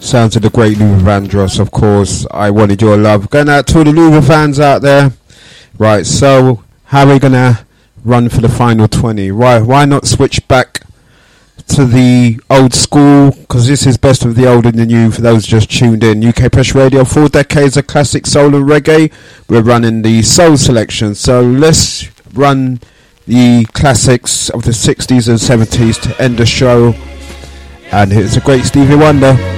Sounds of the great Luther Vandross, of course. I Wanted Your Love. Going out to all the Luther fans out there. Right, so how are we going to run for the final 20? Why not switch back to the old school? Because this is best of the old and the new for those just tuned in. UK Press Radio, 4 decades of classic soul and reggae. We're running the soul selection. So let's run the classics of the 60s and 70s to end the show. And here's a great Stevie Wonder.